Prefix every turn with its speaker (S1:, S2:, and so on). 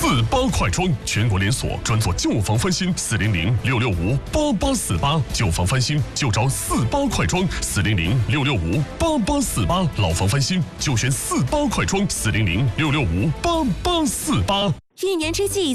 S1: 48快装，全国连锁，专做旧房翻新，400-665-8848，旧房翻新就找48快装，400-665-8848，老房翻新就选48快装，400-665-8848。
S2: 一年之计